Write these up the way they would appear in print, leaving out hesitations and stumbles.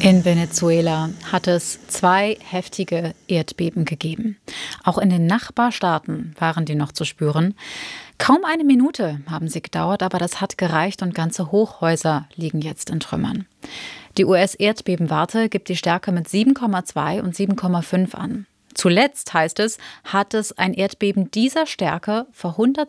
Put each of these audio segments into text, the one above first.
In Venezuela hat es 2 heftige Erdbeben gegeben. Auch in den Nachbarstaaten waren die noch zu spüren. Kaum eine Minute haben sie gedauert, aber das hat gereicht und ganze Hochhäuser liegen jetzt in Trümmern. Die US-Erdbebenwarte gibt die Stärke mit 7,2 und 7,5 an. Zuletzt, heißt es, hat es ein Erdbeben dieser Stärke vor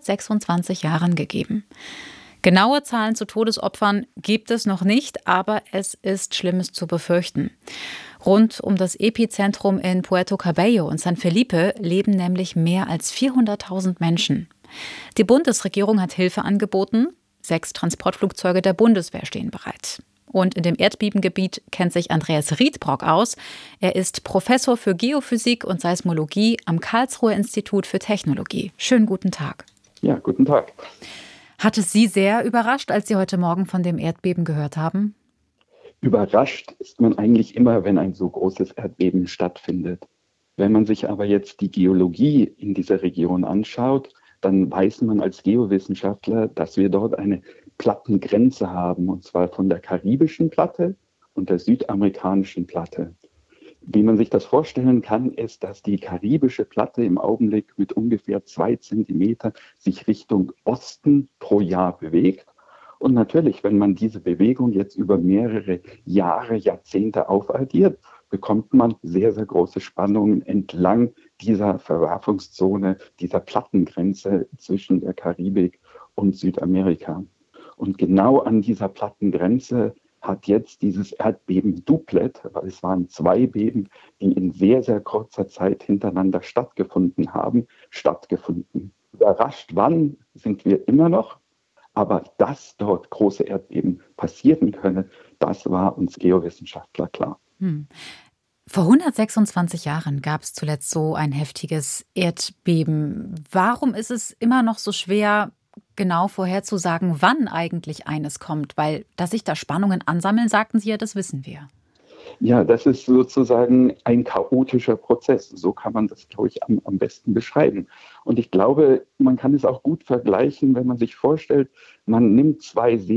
126 Jahren gegeben. Genaue Zahlen zu Todesopfern gibt es noch nicht, aber es ist Schlimmes zu befürchten. Rund um das Epizentrum in Puerto Cabello und San Felipe leben nämlich mehr als 400.000 Menschen. Die Bundesregierung hat Hilfe angeboten. 6 Transportflugzeuge der Bundeswehr stehen bereit. Und in dem Erdbebengebiet kennt sich Andreas Riedbrock aus. Er ist Professor für Geophysik und Seismologie am Karlsruher Institut für Technologie. Schönen guten Tag. Ja, guten Tag. Hat es Sie sehr überrascht, als Sie heute Morgen von dem Erdbeben gehört haben? Überrascht ist man eigentlich immer, wenn ein so großes Erdbeben stattfindet. Wenn man sich aber jetzt die Geologie in dieser Region anschaut, dann weiß man als Geowissenschaftler, dass wir dort eine Plattengrenze haben, und zwar von der karibischen Platte und der südamerikanischen Platte. Wie man sich das vorstellen kann, ist, dass die karibische Platte im Augenblick mit ungefähr 2 Zentimeter sich Richtung Osten pro Jahr bewegt. Und natürlich, wenn man diese Bewegung jetzt über mehrere Jahre, Jahrzehnte aufaddiert, bekommt man sehr, sehr große Spannungen entlang dieser Verwerfungszone, dieser Plattengrenze zwischen der Karibik und Südamerika. Und genau an dieser Plattengrenze hat jetzt dieses Erdbeben Doublet, weil es waren 2 Beben, die in sehr, sehr kurzer Zeit hintereinander stattgefunden haben, stattgefunden. Überrascht, wann sind wir immer noch, aber dass dort große Erdbeben passieren können, das war uns Geowissenschaftler klar. Vor 126 Jahren gab es zuletzt so ein heftiges Erdbeben. Warum ist es immer noch so schwer, genau vorherzusagen, wann eigentlich eines kommt? Weil, dass sich da Spannungen ansammeln, sagten Sie ja, das wissen wir. Ja, das ist sozusagen ein chaotischer Prozess. So kann man das, glaube ich, am besten beschreiben. Und ich glaube, man kann es auch gut vergleichen, wenn man sich vorstellt, man nimmt 2